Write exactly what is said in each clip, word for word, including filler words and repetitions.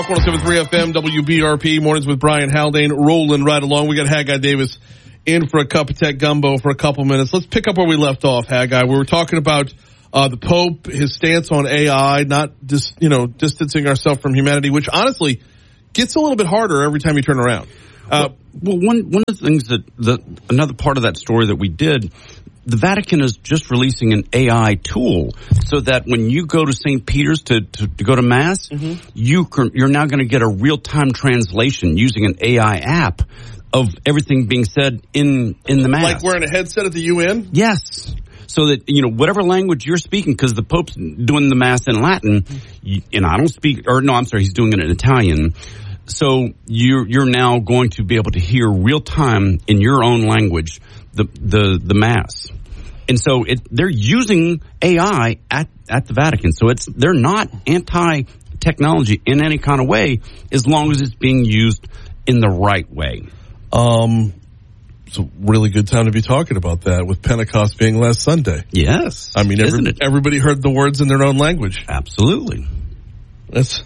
one oh seven point three F M, W B R P, Mornings with Brian Haldane, rolling right along. We got Haggai Davis in for a cup of tech gumbo for a couple minutes. Let's pick up where we left off, Haggai. We were talking about uh, the Pope, his stance on A I, not dis, you know, distancing ourselves from humanity, which honestly gets a little bit harder every time you turn around. Uh, well, well, one one of the things that the another part of that story that we did, the Vatican is just releasing an A I tool so that when you go to Saint Peter's to, to, to go to Mass, mm-hmm. you can, you're now going to get a real-time translation using an A I app of everything being said in, in the Mass. Like wearing a headset at the U N? Yes. So that, you know, whatever language you're speaking, because the Pope's doing the Mass in Latin, you, and I don't speak, or no, I'm sorry, he's doing it in Italian. So you're, you're now going to be able to hear real-time in your own language the the the Mass. And so it they're using A I at at the Vatican. So it's they're not anti-technology in any kind of way as long as it's being used in the right way. Um it's a really good time to be talking about that with Pentecost being last Sunday. Yes. I mean every, everybody heard the words in their own language. Absolutely. That's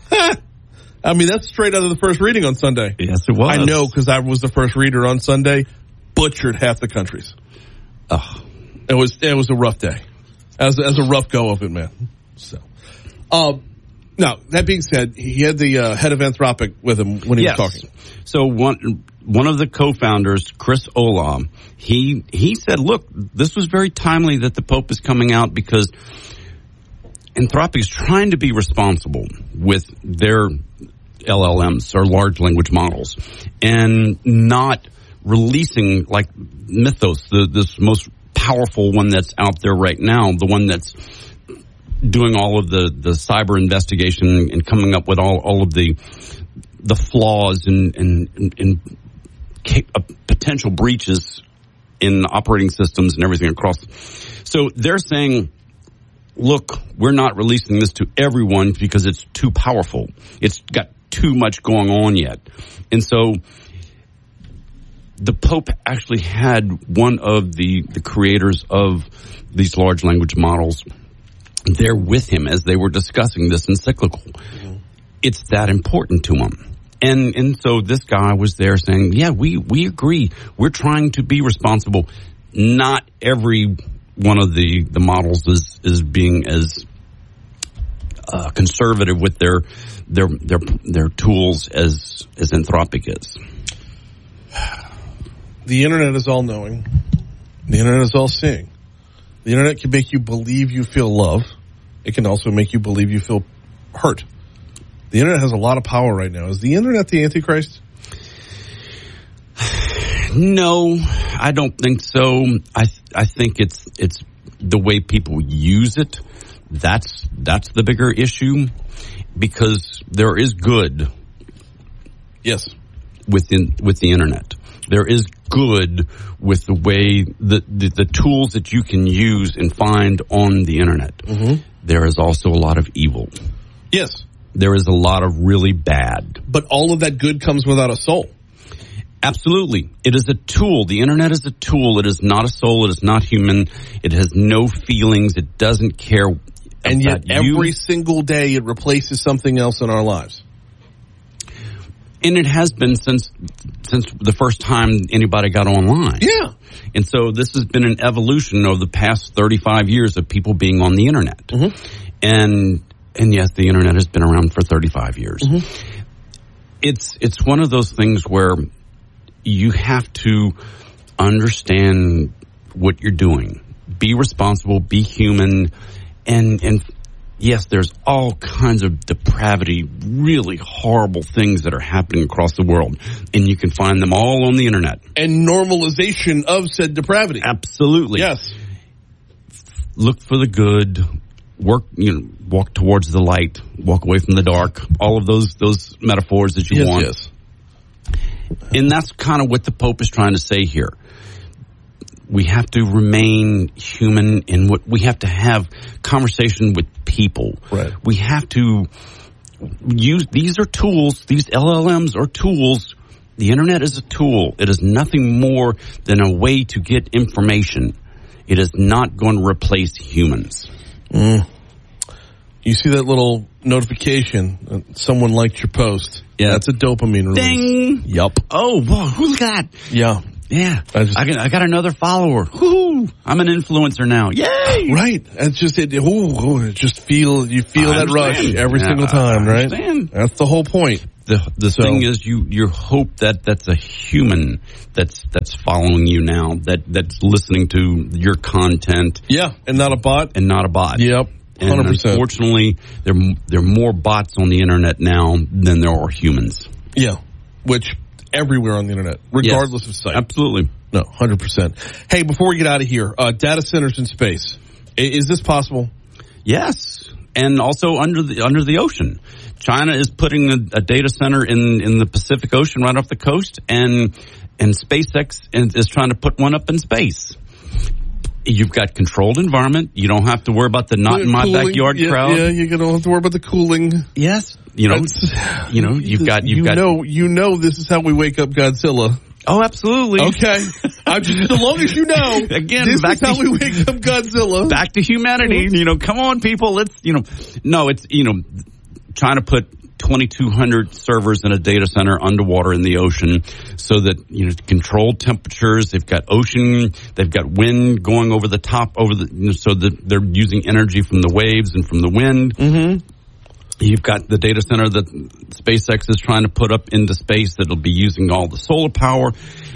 I mean that's straight out of the first reading on Sunday. Yes, it was. I know because I was the first reader on Sunday. Butchered half the countries. Oh, it was it was a rough day, as as a rough go of it, man. So, um, now that being said, he had the uh, head of Anthropic with him when he yes. was talking. So one one of the co-founders, Chris Olah, he he said, "Look, this was very timely that the Pope is coming out because Anthropic is trying to be responsible with their L L Ms or large language models, and not." Releasing like Mythos, the, this most powerful one that's out there right now, the one that's doing all of the, the cyber investigation and coming up with all, all of the the flaws and, and, and uh, potential breaches in operating systems and everything across. So they're saying, look, we're not releasing this to everyone because it's too powerful. It's got too much going on yet. And so the Pope actually had one of the, the creators of these large language models there with him as they were discussing this encyclical. Mm-hmm. It's that important to him. And and so this guy was there saying, yeah, we, we agree. We're trying to be responsible. Not every one of the, the models is, is being as uh, conservative with their their their their tools as as Anthropic is. The internet is all-knowing. The internet is all-seeing. The internet can make you believe you feel love. It can also make you believe you feel hurt. The internet has a lot of power right now. Is the internet the Antichrist? No, I don't think so. I I think it's it's the way people use it. That's that's the bigger issue, because there is good. Yes, within with the internet. There is good with the way the, the, the tools that you can use and find on the internet. Mm-hmm. There is also a lot of evil. Yes. There is a lot of really bad. But all of that good comes without a soul. Absolutely. It is a tool. The internet is a tool. It is not a soul. It is not human. It has no feelings. It doesn't care. And yet every you. single day it replaces something else in our lives. And it has been since since the first time anybody got online. Yeah. And so this has been an evolution over the past thirty-five years of people being on the internet. Mm-hmm. And and yes, the internet has been around for thirty-five years. Mm-hmm. It's it's one of those things where you have to understand what you're doing. Be responsible, be human, and and yes, there's all kinds of depravity, really horrible things that are happening across the world, and you can find them all on the internet. And normalization of said depravity. Absolutely. Yes. Look for the good. Work, you know, walk towards the light. Walk away from the dark. All of those those metaphors that you yes, want. Yes. And that's kind of what the Pope is trying to say here. We have to remain human in what we have to have conversation with people. Right. We have to use, these are tools, these L L Ms are tools. The internet is a tool. It is nothing more than a way to get information. It is not going to replace humans. Mm. You see that little notification that someone liked your post. Yeah. That's a dopamine release. Ding. Yup. Oh, whoa, who's that? Yeah. Yeah. I, just, I, got, I got another follower. Woo-hoo. I'm an influencer now. Yay! Right. It's just, it, ooh, ooh, it just feel, you feel I that rush understand. every Yeah, single time, I right? understand. That's the whole point. The the So- thing is, you you hope that that's a human that's that's following you now, that that's listening to your content, Yeah. And not a bot. and not a bot. Yep. And one hundred percent. unfortunately, there there are more bots on the internet now than there are humans. Yeah. Which, everywhere on the internet, regardless Yes, of site. Absolutely. No, one hundred percent. Hey, before we get out of here, uh, data centers in space. I- Is this possible? Yes, and also under the under the ocean. China is putting a, a data center in, in the Pacific Ocean right off the coast, and and SpaceX is, is trying to put one up in space. You've got controlled environment. You don't have to worry about the not in my Cooling. backyard yeah, crowd. Yeah, you don't have to worry about the cooling. Yes, you know, That's- you know, you've got you've you got. know, you know, this is how we wake up Godzilla. Oh, absolutely. Okay, I'm just as long as you know. Again, this back is how to- we wake up Godzilla. Back to humanity. You know, come on, people. Let's, you know, no, it's, you know, trying to put twenty-two hundred servers in a data center underwater in the ocean so that, you know, controlled temperatures. They've got ocean, they've got wind going over the top, over the, you know, so that they're using energy from the waves and from the wind. Mm-hmm. You've got the data center that SpaceX is trying to put up into space that'll be using all the solar power,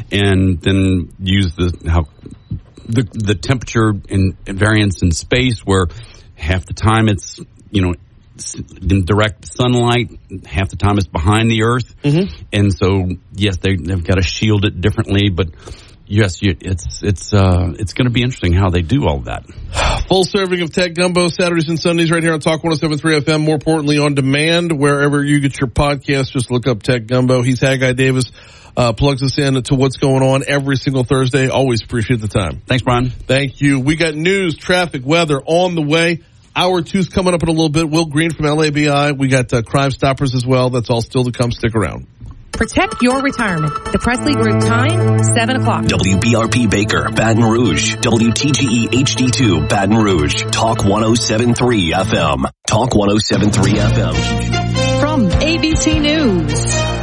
and then use the how the the temperature and variance in space, where half the time it's, you know, in direct sunlight, half the time it's behind the Earth, Mm-hmm. and so yes, they they've got to shield it differently, but. Yes, you, it's it's uh, it's going to be interesting how they do all that. Full serving of Tech Gumbo, Saturdays and Sundays right here on Talk one oh seven point three F M. More importantly, on demand, wherever you get your podcast, just look up Tech Gumbo. He's Haggai Davis, uh, plugs us in to what's going on every single Thursday. Always appreciate the time. Thanks, Brian. Thank you. We got news, traffic, weather on the way. Hour two's coming up in a little bit. Will Green from L A B I. We got uh, Crime Stoppers as well. That's all still to come. Stick around. Protect your retirement. The Presley Group time, seven o'clock. W B R P Baker, Baton Rouge. W T G E H D two, Baton Rouge. Talk one oh seven point three F M. Talk one oh seven point three F M. From A B C News,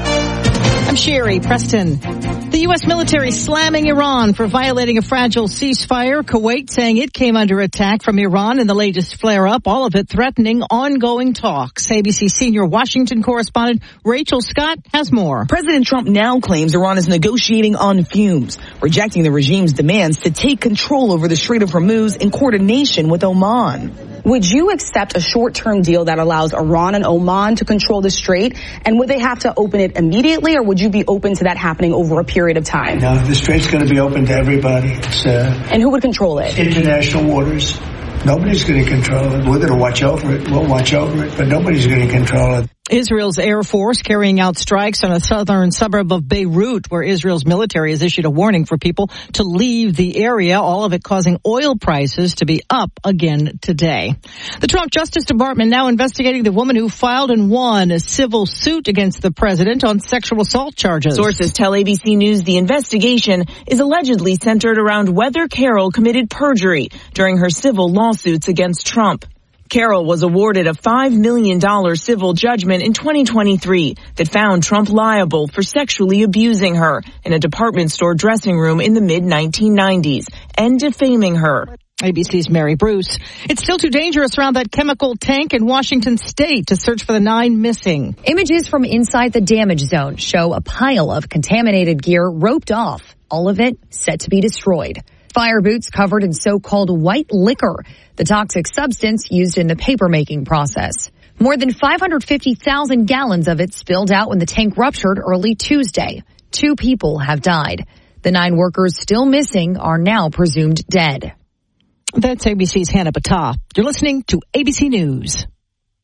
I'm Sherry Preston. The U S military slamming Iran for violating a fragile ceasefire. Kuwait saying it came under attack from Iran in the latest flare-up, all of it threatening ongoing talks. A B C senior Washington correspondent Rachel Scott has more. President Trump now claims Iran is negotiating on fumes, rejecting the regime's demands to take control over the Strait of Hormuz in coordination with Oman. Would you accept a short-term deal that allows Iran and Oman to control the strait? And would they have to open it immediately, or would you be open to that happening over a period of time? No, the strait's going to be open to everybody. It's uh, And who would control it? international waters. Nobody's going to control it. We're going to watch over it. We'll watch over it, but nobody's going to control it. Israel's Air Force carrying out strikes on a southern suburb of Beirut, where Israel's military has issued a warning for people to leave the area, all of it causing oil prices to be up again today. The Trump Justice Department now investigating the woman who filed and won a civil suit against the president on sexual assault charges. Sources tell A B C News the investigation is allegedly centered around whether Carroll committed perjury during her civil lawsuits against Trump. Carroll was awarded a five million dollars civil judgment in twenty twenty-three that found Trump liable for sexually abusing her in a department store dressing room in the mid nineteen nineties and defaming her. A B C's Mary Bruce. It's still too dangerous around that chemical tank in Washington state to search for the nine missing. Images from inside the damage zone show a pile of contaminated gear roped off, all of it set to be destroyed. Fire boots covered in so-called white liquor, the toxic substance used in the paper-making process. More than five hundred fifty thousand gallons of it spilled out when the tank ruptured early Tuesday. Two people have died. The nine workers still missing are now presumed dead. That's A B C's Hannah Batah. You're listening to A B C News.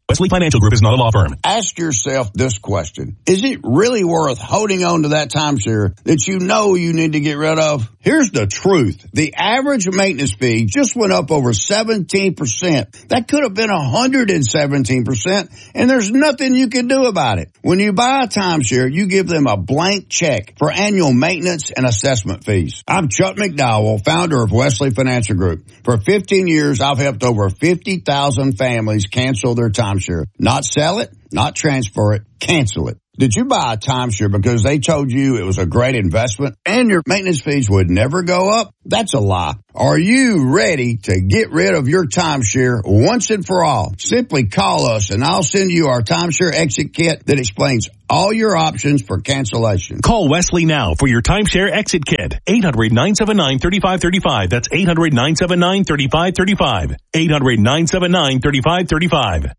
Wesley Financial Group is not a law firm. Ask yourself this question. Is it really worth holding on to that timeshare that you know you need to get rid of? Here's the truth. The average maintenance fee just went up over seventeen percent. That could have been one hundred seventeen percent, and there's nothing you can do about it. When you buy a timeshare, you give them a blank check for annual maintenance and assessment fees. I'm Chuck McDowell, founder of Wesley Financial Group. For fifteen years, I've helped over fifty thousand families cancel their timeshare. Not sell it, not transfer it, cancel it. Did you buy a timeshare because they told you it was a great investment and your maintenance fees would never go up? That's a lie. Are you ready to get rid of your timeshare once and for all? Simply call us and I'll send you our timeshare exit kit that explains all your options for cancellation. Call Wesley now for your timeshare exit kit. eight hundred, nine seven nine, three five three five. That's eight hundred, nine seven nine, three five three five. eight hundred, nine seven nine, three five three five.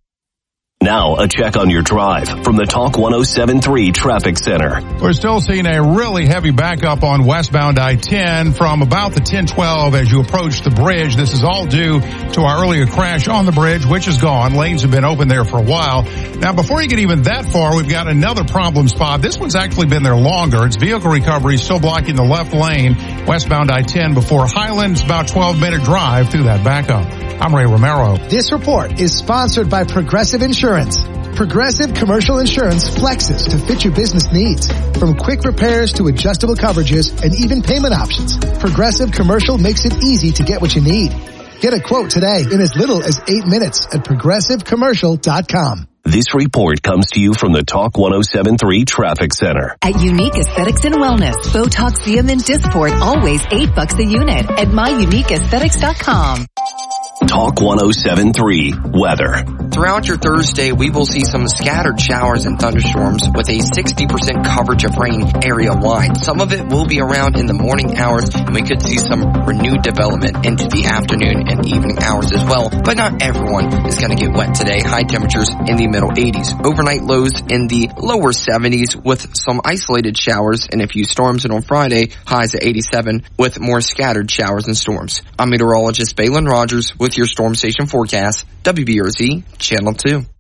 Now, a check on your drive from the Talk one oh seven three Traffic Center. We're still seeing a really heavy backup on westbound I ten from about the ten twelve as you approach the bridge. This is all due to our earlier crash on the bridge, which is gone. Lanes have been open there for a while. Now, before you get even that far, we've got another problem spot. This one's actually been there longer. It's vehicle recovery still blocking the left lane, westbound I ten before Highland. It's about a twelve minute drive through that backup. I'm Ray Romero. This report is sponsored by Progressive Insurance. Progressive Commercial Insurance flexes to fit your business needs. From quick repairs to adjustable coverages and even payment options, Progressive Commercial makes it easy to get what you need. Get a quote today in as little as eight minutes at progressive commercial dot com. This report comes to you from the Talk one oh seven three Traffic Center. At Unique Aesthetics and Wellness, Botox, Xeomin, Dysport, always eight bucks a unit at my unique aesthetics dot com. Talk one oh seven three Weather. Throughout your Thursday, we will see some scattered showers and thunderstorms with a sixty percent coverage of rain area-wide. Some of it will be around in the morning hours, and we could see some renewed development into the afternoon and evening hours as well. But not everyone is going to get wet today. High temperatures in the middle eighties. Overnight lows in the lower seventies with some isolated showers and a few storms. And on Friday, highs at eighty-seven with more scattered showers and storms. I'm meteorologist Balin Rogers with your Storm Station forecast, W B R Z Channel two.